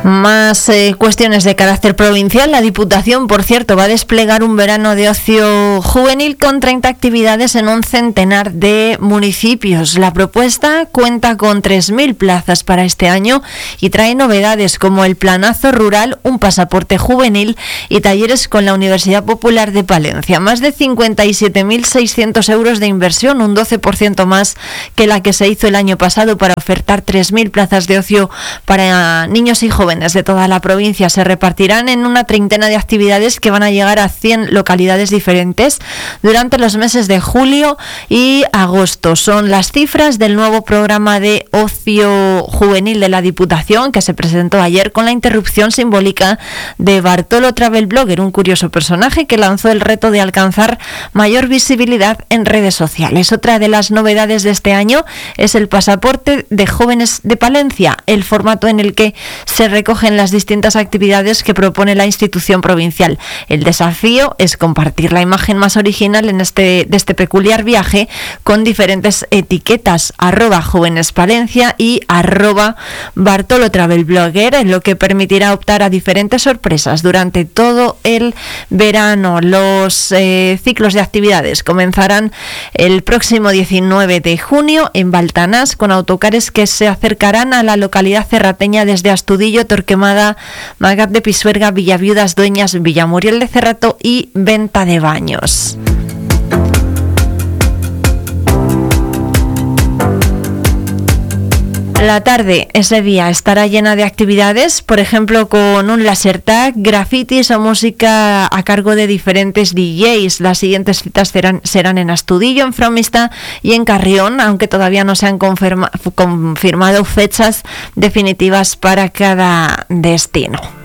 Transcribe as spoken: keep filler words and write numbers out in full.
Más eh, cuestiones de carácter provincial. La Diputación, por cierto, va a desplegar un verano de ocio juvenil con treinta actividades en un centenar de municipios. La propuesta cuenta con tres mil plazas para este año y trae novedades como el planazo rural, un pasaporte juvenil y talleres con la Universidad Popular de Palencia. Más de cincuenta y siete mil seiscientos euros de inversión, un doce por ciento más que la que se hizo el año pasado para ofertar tres mil plazas de ocio para niños y jóvenes de toda la provincia. Se repartirán en una treintena de actividades que van a llegar a cien localidades diferentes durante los meses de julio y agosto. Son las cifras del nuevo programa de ocio juvenil de la Diputación, que se presentó ayer con la interrupción simbólica de Bartolo Travel Blogger, un curioso personaje que lanzó el reto de alcanzar mayor visibilidad en redes sociales. Otra de las novedades de este año es el pasaporte de jóvenes de Palencia, el formato en el que se recogen las distintas actividades que propone la institución provincial. El desafío es compartir la imagen más original en este, de este peculiar viaje con diferentes etiquetas, arroba jóvenes Palencia y arroba Bartolo Travel Blogger, lo que permitirá optar a diferentes sorpresas durante todo el verano. Los eh, ciclos de actividades comenzarán el próximo diecinueve de junio en Baltanás, con autocares que se acercarán a la localidad cerrateña desde Astudillo, Torquemada, Magat de Pisuerga, Villaviudas, Dueñas, Villamuriel de Cerrato y Venta de Baños. La tarde ese día estará llena de actividades, por ejemplo con un laser tag, grafitis o música a cargo de diferentes D Js. Las siguientes citas serán, serán en Astudillo, en Fromista y en Carrión, aunque todavía no se han confirma, confirmado fechas definitivas para cada destino.